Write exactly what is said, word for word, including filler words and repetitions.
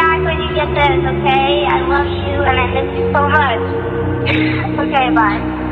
back when you get this, okay? I love you and I miss you so much. Okay, bye.